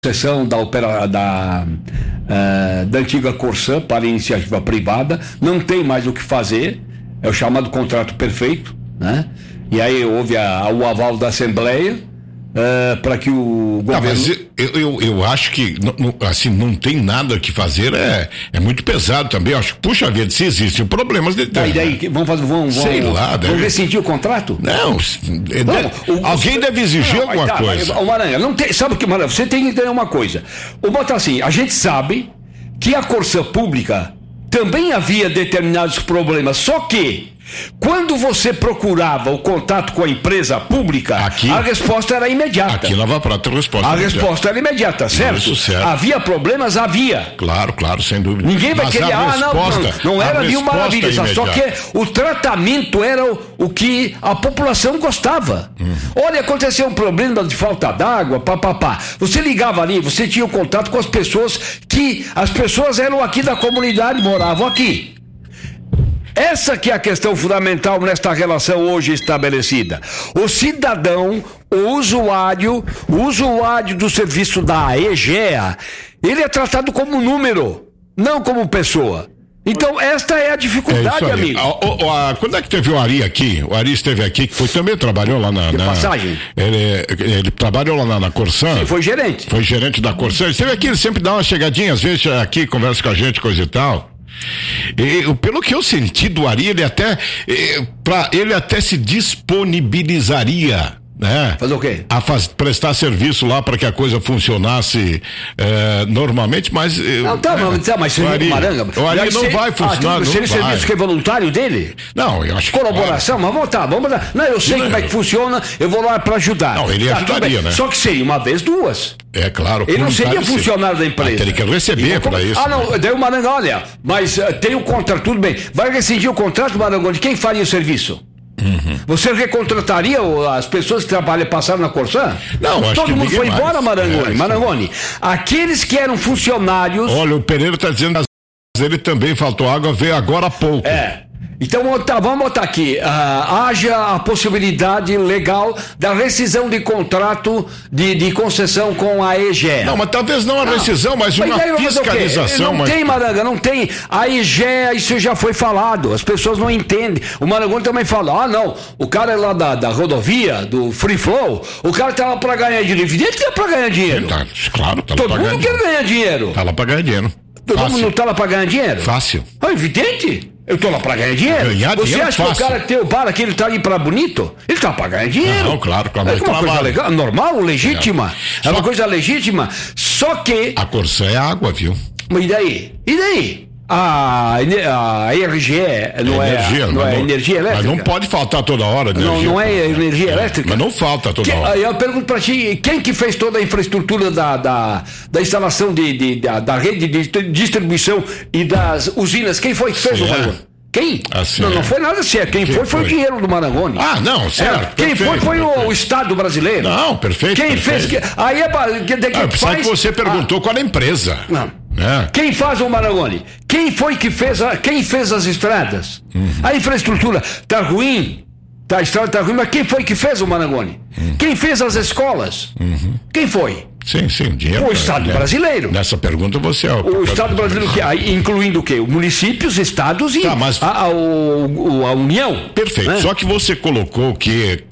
concessão da antiga Corsã para iniciativa privada, não tem mais o que fazer, é o chamado contrato perfeito, né? E aí houve o aval da Assembleia para que o governo... Mas eu acho que assim, não tem nada que fazer, é muito pesado também. Eu acho que, puxa vida, se existem problemas de e daí, vamos rescindir o contrato? Não, alguém deve exigir alguma coisa. O Maranhão, não tem, sabe o que, Maranhão? Você tem que entender uma coisa. Vou botar assim, a gente sabe que a Corsã Pública também havia determinados problemas, só que quando você procurava o contato com a empresa pública, a resposta era imediata. Aqui Nova Prata a resposta era imediata, certo? Isso, certo. Havia problemas? Havia. Claro, sem dúvida. Ninguém vai querer, não era mil maravilhas, só que o tratamento era o que a população gostava. Olha, aconteceu um problema de falta d'água, papapá. Você ligava ali, você tinha um contato com as pessoas eram aqui da comunidade, moravam aqui. Essa que é a questão fundamental nesta relação hoje estabelecida. O cidadão, o usuário do serviço da EGEA, ele é tratado como número, não como pessoa. Então, esta é a dificuldade, amigo. Quando é que teve o Ari aqui? O Ari esteve aqui, que também trabalhou lá na passagem. Ele trabalhou lá na Corsã. Sim, foi gerente. Foi gerente da Corsã. Ele esteve aqui, ele sempre dá uma chegadinha, às vezes aqui, conversa com a gente, coisa e tal. Pelo que eu senti do Ari, ele até se disponibilizaria, né? Fazer o quê? Prestar serviço lá para que a coisa funcionasse normalmente, mas... mas o Ari não vai funcionar. Seria serviço que é voluntário dele? Não, eu acho que... Colaboração, mas vamos dar. Não, eu sei como é que funciona, eu vou lá para ajudar. Não, ele ajudaria, né? Só que seria uma vez, duas. É claro. Ele não seria funcionário da empresa. Ele quer receber para isso. Daí o Marangoni, olha, mas tem o contrato, tudo bem. Vai rescindir o contrato, Marangoni, quem faria o serviço? Você recontrataria as pessoas que passaram na Corsã? Não, acho todo mundo foi embora, Marangoni. Marangoni. Aqueles que eram funcionários... Olha, o Pereira está dizendo que ele também faltou água, veio agora há pouco. Então vamos botar aqui, haja a possibilidade legal da rescisão de contrato de concessão com a EGEA. Não, mas talvez não a rescisão, mas uma fiscalização. Não tem. A EGEA, isso já foi falado, as pessoas não entendem. O Marangoni também fala, o cara é lá da rodovia, do Free Flow, o cara tá lá pra ganhar dinheiro. Evidente que é pra ganhar dinheiro. Claro, tá lá todo mundo quer ganhar dinheiro. Tá lá pra ganhar dinheiro. Todo mundo não tá lá pra ganhar dinheiro? Fácil. Evidente. Eu tô lá pra ganhar dinheiro. Você acha que o cara que tem o bar aqui, ele tá ali pra bonito? Ele tá pra ganhar dinheiro. Não, claro. É uma coisa legal, normal, legítima. É uma coisa legítima. Só que... A Corsã é água, viu? E daí? A RGE não é energia elétrica. Mas não pode faltar toda hora energia. Não é energia elétrica. Mas não falta toda hora. Eu pergunto pra ti, quem que fez toda a infraestrutura da instalação da rede de distribuição e das usinas? Quem foi que fez o Marangoni? Quem? Não foi nada certo. Quem foi o dinheiro do Marangoni. Não, certo. Quem foi o Estado brasileiro. Não, perfeito. Quem fez? Aí sabe que você perguntou qual é a empresa. Não. Quem faz o Marangoni? Quem foi que quem fez as estradas? A infraestrutura tá ruim, a estrada tá ruim, mas quem foi que fez o Marangoni? Quem fez as escolas? Quem foi? Sim, dinheiro. O Estado brasileiro. Nessa pergunta você é o Estado brasileiro, incluindo o quê? Municípios, estados e a União. Perfeito. Né? Só que você colocou que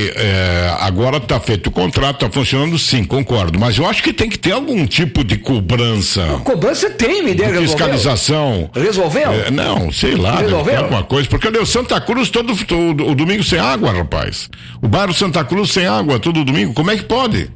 agora está feito o contrato, está funcionando, sim, concordo. Mas eu acho que tem que ter algum tipo de cobrança. Cobrança tem, me deu. Fiscalização. Resolveu? Não, sei lá. Resolveu? Alguma coisa. Porque o Santa Cruz todo o domingo sem água, rapaz. O bairro Santa Cruz sem água todo domingo. Como é que pode?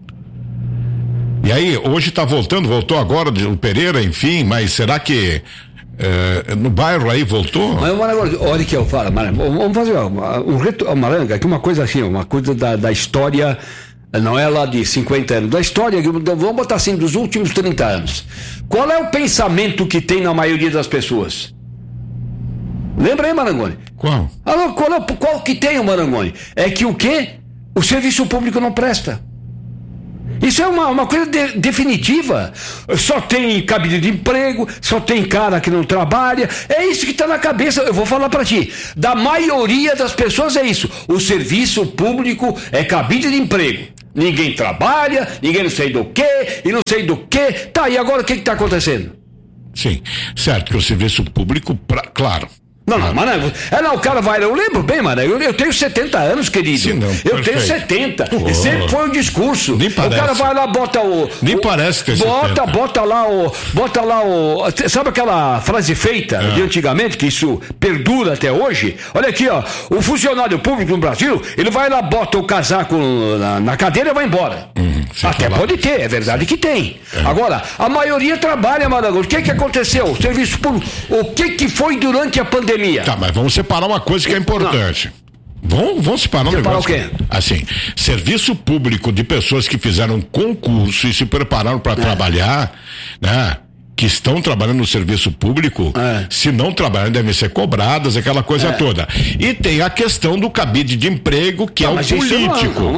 E aí, hoje voltou agora o Pereira, enfim, mas será que no bairro aí voltou? Mas olha que eu falo, vamos fazer Maranga, aqui uma coisa assim, uma coisa da história, não é lá de 50 anos, da história, vamos botar assim, dos últimos 30 anos. Qual é o pensamento que tem na maioria das pessoas? Lembra aí, Marangoni? Qual? Qual que tem o Marangoni? É que o quê? O serviço público não presta. Isso é uma coisa definitiva. Só tem cabide de emprego, só tem cara que não trabalha. É isso que está na cabeça. Eu vou falar para ti. Da maioria das pessoas é isso. O serviço público é cabide de emprego. Ninguém trabalha, ninguém não sei do que, e não sei do que. Tá, e agora o que está acontecendo? Sim, certo que o serviço público, claro. Não, Marango. O cara vai. Eu lembro bem, Marango. Eu tenho 70 anos, querido. Sim, não, eu tenho 70. E sempre foi um discurso. Nem parece. O cara vai lá, bota o. Nem parece ter 70. Bota lá o. Sabe aquela frase feita de antigamente, que isso perdura até hoje? Olha aqui, ó. O funcionário público no Brasil, ele vai lá, bota o casaco na cadeira e vai embora. Até pode ter, é verdade que tem. Agora, a maioria trabalha, Marango. O que aconteceu? O serviço público. O que foi durante a pandemia? Tá, mas vamos separar uma coisa que é importante. Vamos separar um negócio. O quê? Assim, serviço público de pessoas que fizeram concurso e se prepararam para trabalhar, né? Que estão trabalhando no serviço público, se não trabalham, devem ser cobradas, aquela coisa toda. E tem a questão do cabide de emprego, que é o político.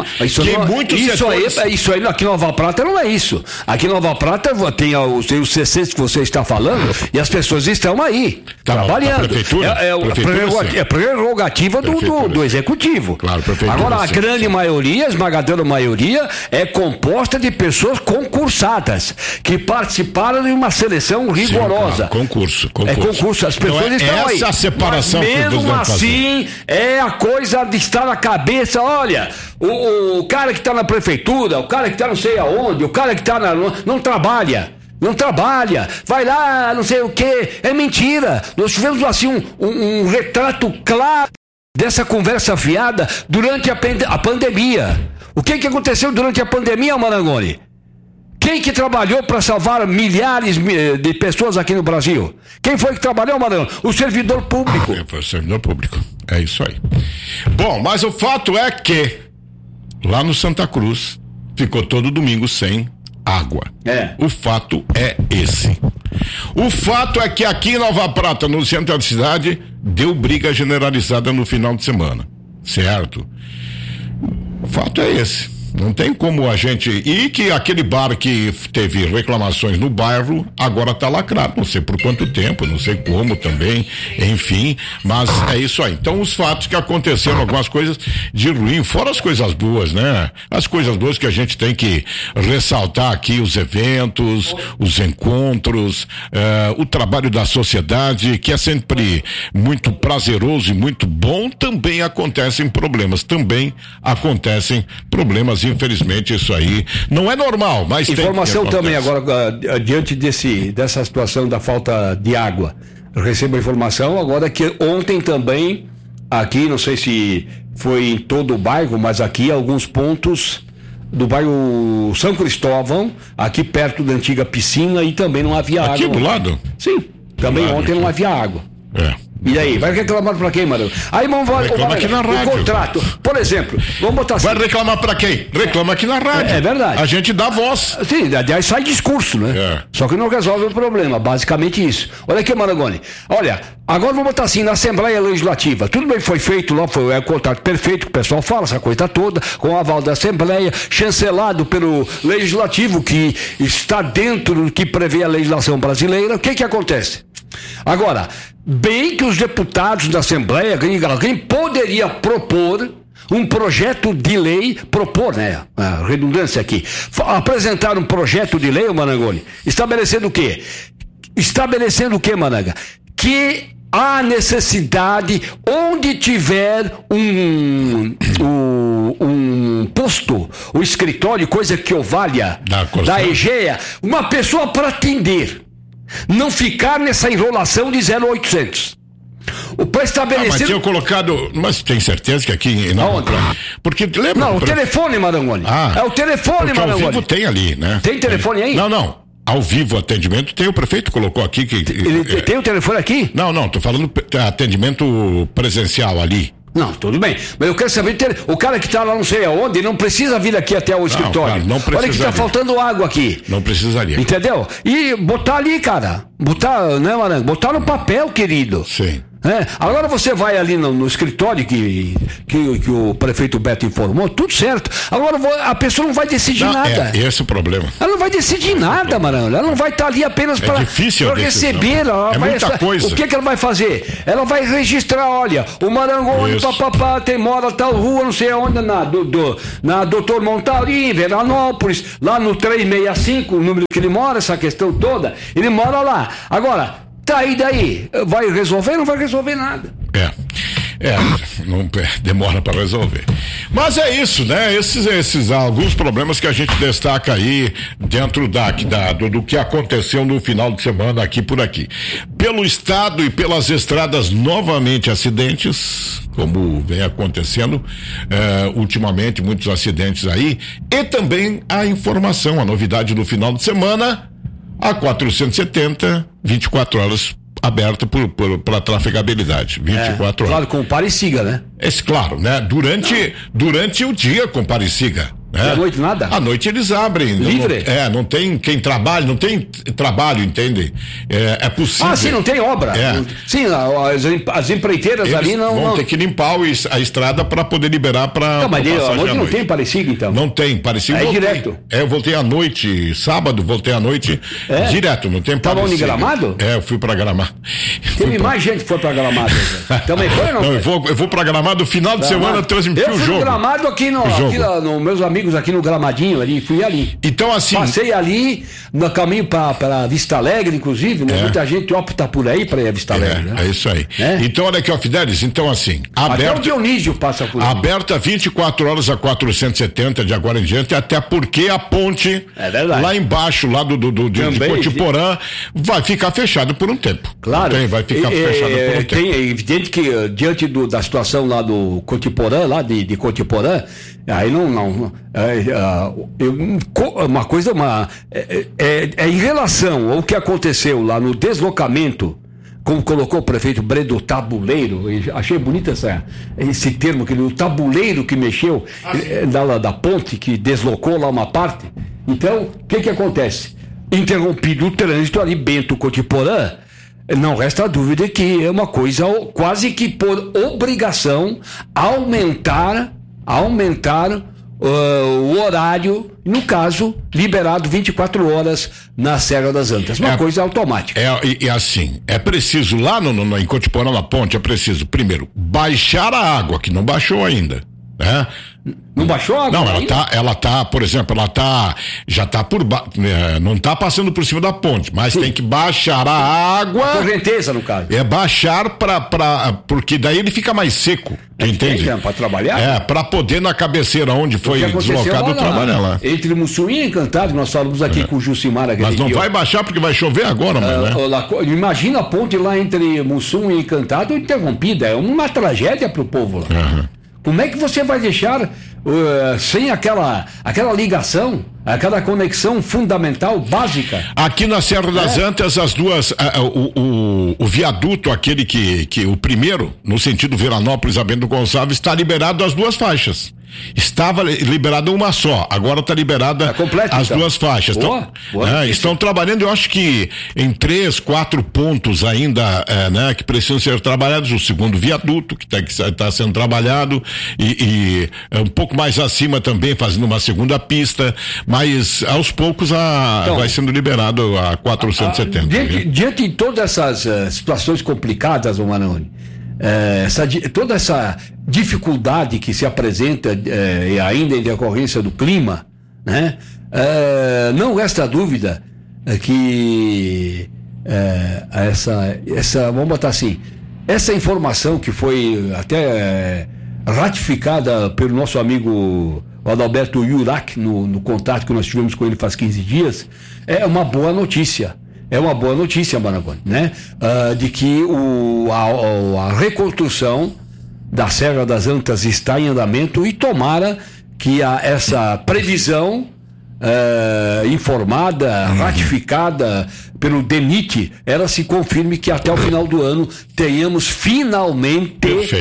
Isso aí aqui em Nova Prata não é isso. Aqui em Nova Prata tem os CCs que você está falando e as pessoas estão aí, trabalhando. É prerrogativa do executivo. Claro, prefeitura. Agora, a grande maioria, a esmagadora maioria, é composta de pessoas concursadas, que participaram de uma seleção rigorosa. Sim, claro. Concurso. É concurso, as pessoas estão aí. Essa separação. Mas mesmo assim, é a coisa de estar na cabeça, olha, o cara que está na prefeitura, o cara que está não sei aonde, o cara que está não trabalha. Não trabalha, vai lá, não sei o que, é mentira. Nós tivemos assim um retrato claro dessa conversa fiada durante a pandemia. O que aconteceu durante a pandemia, Marangoni? Quem que trabalhou para salvar milhares de pessoas aqui no Brasil? Quem foi que trabalhou, Marangoni? O servidor público. Foi o servidor público, é isso aí. Bom, mas o fato é que lá no Santa Cruz ficou todo domingo sem água. O fato é esse. O fato é que aqui em Nova Prata, no centro da cidade, deu briga generalizada no final de semana, certo? O fato é esse. Não tem como a gente... E que aquele bar que teve reclamações no bairro, agora está lacrado. Não sei por quanto tempo, não sei como também, enfim, mas é isso aí. Então, os fatos que aconteceram, algumas coisas de ruim, fora as coisas boas, né? As coisas boas que a gente tem que ressaltar aqui, os eventos, os encontros, o trabalho da sociedade, que é sempre muito prazeroso e muito bom. Também acontecem problemas, infelizmente. Isso aí não é normal, mas informação também agora, diante dessa situação da falta de água. Eu recebo a informação agora que ontem também, aqui, não sei se foi em todo o bairro, mas aqui alguns pontos do bairro São Cristóvão, aqui perto da antiga piscina, e também não havia água. Aqui do lado? Sim, também ontem não havia água. E aí, vai reclamar pra quem, mano? Aí vamos aqui na rádio. O contrato, por exemplo, vamos botar assim. Vai reclamar pra quem? Reclama aqui na rádio. É verdade. A gente dá voz. Sim, aí sai discurso, né? Só que não resolve o problema, basicamente isso. Olha aqui, Marangoni. Olha, agora vamos botar assim, na Assembleia Legislativa, tudo bem que foi feito lá, foi o contrato perfeito, que o pessoal fala, essa coisa toda, com o aval da Assembleia, chancelado pelo Legislativo, que está dentro do que prevê a legislação brasileira. O que acontece? Agora, bem que os deputados da Assembleia, alguém poderia propor um projeto de lei, a redundância aqui, apresentar um projeto de lei, Marangoni, estabelecendo o quê? Maranga? Que há necessidade, onde tiver um posto, um escritório, coisa que valha da EGEA, uma pessoa para atender. Não ficar nessa enrolação de 0800. Para estabelecer. Mas tinha colocado. Mas tem certeza que aqui em Nova Prata? Porque lembra? Não, o telefone, Marangoni. É o telefone, Marangoni. Ao vivo tem ali, né? Tem telefone aí? Não. Ao vivo atendimento tem, o prefeito colocou aqui que. Ele tem o telefone aqui? Não, tô falando atendimento presencial ali. Não, tudo bem. Mas eu quero saber, o cara que está lá não sei aonde, não precisa vir aqui até o escritório. Não precisaria. Olha que está faltando água aqui. Não precisaria. Entendeu? E botar ali, cara. Botar, né, Marango? Botar no papel, querido. Sim. Agora você vai ali no escritório que o prefeito Beto informou, tudo certo. Agora a pessoa não vai decidir nada. Esse é o problema. Ela não vai decidir nada, Maranhão. Ela não vai estar ali apenas para receber. Muita coisa. O que ela vai fazer? Ela vai registrar, olha, o Marangoni, tem mora tal rua, não sei onde, na Doutor Montarim, Veranópolis, lá no 365, o número que ele mora, essa questão toda, ele mora lá. Agora, tá aí daí, vai resolver? Não vai resolver nada. Não demora para resolver. Mas é isso, né? Esses alguns problemas que a gente destaca aí dentro do que aconteceu no final de semana aqui por aqui. Pelo estado e pelas estradas, novamente acidentes, como vem acontecendo ultimamente, muitos acidentes aí, e também a informação, a novidade do final de semana, a 470, 24 horas aberta para trafegabilidade, 24 horas. Claro, com Pareciga, né? Claro, né? Durante o dia com Pareciga. E à noite nada? À noite eles abrem. Livre? Não tem quem trabalhe, não tem trabalho, entende? É possível. Sim, não tem obra. Sim, as empreiteiras eles ali vão ter que limpar a estrada para poder liberar para. Não, mas à noite não tem Pareciga, então? Não tem, Pareciga. Direto? Eu voltei à noite, sábado, voltei à noite direto, não tem Pareciga. Tava em Gramado? Eu fui para Gramado. Teve mais gente que foi para Gramado. Também foi ou não? Não, eu vou para Gramado no final de semana transmitir o jogo. Eu fui Gramado aqui no meus amigos aqui no Gramadinho, fui ali. Então, assim. Passei ali no caminho para Vista Alegre, inclusive, né? Muita gente opta por aí para ir a Vista Alegre. Né? É isso aí. Então, olha aqui, ó, Fidelis, então assim. Até o Dionísio passa por aí. Aberta 24 horas a 470 de agora em diante, até porque a ponte lá embaixo, lá de Cotiporã, vai ficar fechada por um tempo. Claro. Vai ficar fechada por um tempo. É evidente que diante da situação lá do Cotiporã, lá de Cotiporã, aí uma coisa, em relação ao que aconteceu lá no deslocamento, como colocou o prefeito Bredo, tabuleiro, achei bonito esse termo, o tabuleiro que mexeu da ponte, que deslocou lá uma parte. Então, o que acontece? Interrompido o trânsito ali, Bento Cotiporã, não resta dúvida que é uma coisa quase que por obrigação aumentar o horário, no caso, liberado 24 horas na Serra das Antas. Uma coisa automática. E assim, é preciso lá em Cotiporã, na ponte, é preciso, primeiro, baixar a água, que não baixou ainda, né? Não baixou a água? Não, ela tá, por exemplo, já tá não tá passando por cima da ponte, mas tem que baixar a água. A correnteza, no caso. Baixar porque daí ele fica mais seco, entende? Para trabalhar? Para poder na cabeceira onde foi deslocado trabalhar lá. Entre Mussuí e Encantado, nós falamos aqui com o Jucimar. Mas não vai baixar porque vai chover agora, né? Imagina a ponte lá entre Mussum e Encantado interrompida, é uma tragédia pro povo lá. Como é que você vai deixar sem aquela ligação, aquela conexão fundamental, básica? Aqui na Serra das Antas, as duas, o viaduto, aquele que o primeiro, no sentido Veranópolis a Bento Gonçalves, está liberado as duas faixas. Estava liberada uma só, agora está liberada as duas faixas. Estão trabalhando, eu acho que em 3, 4 pontos ainda, que precisam ser trabalhados. O segundo viaduto que está sendo trabalhado e um pouco mais acima também fazendo uma segunda pista, mas aos poucos vai sendo liberado a 470. Diante de todas essas situações complicadas, Marangoni, toda essa dificuldade que se apresenta e ainda em decorrência do clima, né? Não resta dúvida que vamos botar assim, essa informação que foi até ratificada pelo nosso amigo Adalberto Yurac no contato que nós tivemos com ele faz 15 dias, é uma boa notícia. É uma boa notícia, Marangoni, né? De que a reconstrução da Serra das Antas está em andamento e tomara que essa previsão informada, ratificada pelo DENIT, ela se confirme que até o final do ano tenhamos finalmente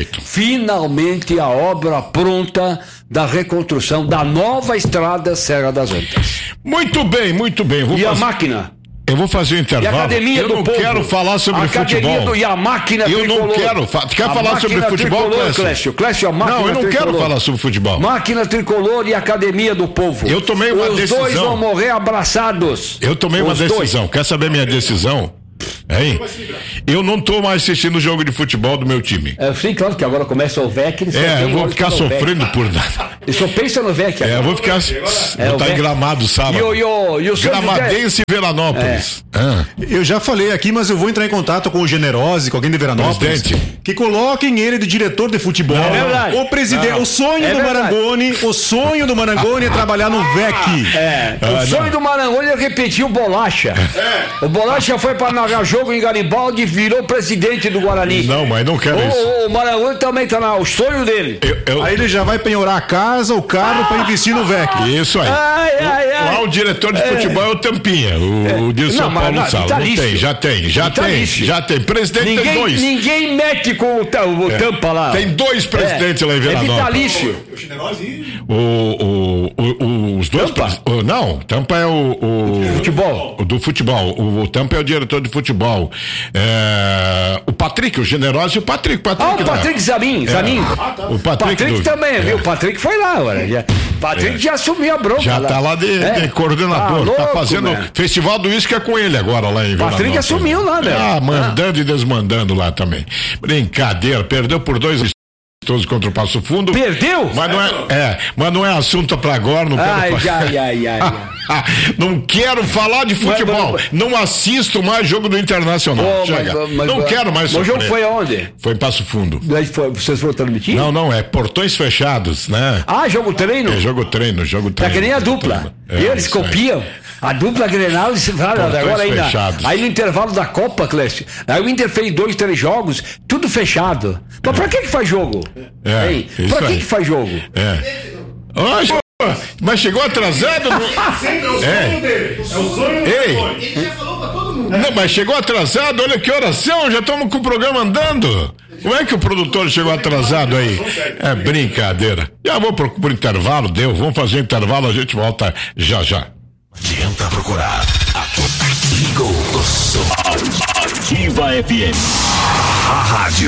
a obra pronta da reconstrução da nova estrada Serra das Antas. Muito bem. A máquina? Eu vou fazer um intervalo. E a academia eu do não povo. quero falar sobre futebol. E a máquina eu tricolor. Não quero. Quer falar sobre futebol, Clécio, a máquina Não, eu não tricolor. quero falar sobre futebol. Máquina tricolor e academia do povo. Eu tomei uma decisão. Os dois vão morrer abraçados. Eu tomei uma decisão. Quer saber minha decisão? Hein? Eu não tô mais assistindo o jogo de futebol do meu time. Sim, claro que agora começa o VEC. Eu vou ficar sofrendo por nada. Eu só penso no VEC. Eu vou ficar. Vou estar em Gramado sábado. Gramadense e Veranópolis. Eu já falei aqui, mas eu vou entrar em contato com o Generosi, com alguém de Veranópolis, que coloquem ele de diretor de futebol. É verdade. O presidente, o sonho do Marangoni, é trabalhar no VEC. O sonho do Marangoni é repetir o Bolacha. O Bolacha foi para narrar jogo em Garibaldi e virou presidente do Guarani. Não, mas não quero isso. O Marangoni também tá o sonho dele. Aí ele já vai penhorar a casa, o carro para investir no VEC. Isso aí. Lá o diretor de futebol é o Tampinha, o de São Paulo Sala. Não tem, já tem. Presidente tem 2. Ninguém mete com o Tampa lá. Tem 2 presidentes lá em Veranópolis. É vitalício. Os dois. Não, Tampa é o futebol. Do futebol. O Tampa é o diretor de futebol. O Patrick, o Generoso e o Patrick. O Patrick Zamin. O Patrick também, viu? O Patrick foi lá agora. Patrick já assumiu a bronca. Já tá lá de coordenador. Tá fazendo festival do uísque com ele agora lá em Veranópolis. Patrick assumiu lá, né? Mandando e desmandando lá também. Brincadeira, perdeu por 2 todos contra o Passo Fundo. Perdeu? Mas não é assunto pra agora, não quero não quero falar de futebol. Não assisto mais jogo do Internacional. Não quero mais sofrer. O jogo foi aonde? Foi em Passo Fundo. Vocês foram transmitir? Não, é portões fechados, né? Jogo treino? É jogo treino. É que nem a dupla. Eles copiam. A dupla Grenal, agora ainda. Aí no intervalo da Copa, Clécio, aí o Inter fez 2, 3 jogos, tudo fechado. Mas pra que faz jogo? Pra que faz jogo? Mas chegou atrasado? Sempre é o sonho dele. É o sonho dele. Ele já falou pra todo mundo. Não, mas chegou atrasado, olha que horas são, já estamos com o programa andando. Como é que o produtor chegou atrasado aí? É brincadeira. Já vou por intervalo, vamos fazer intervalo, a gente volta já. Adianta procurar. Aqui, ligou o som. Ativa FM. A rádio